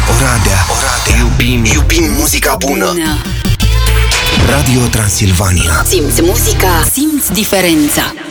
Iubim muzica bună. Radio Transilvania. Simți muzica, simți diferența.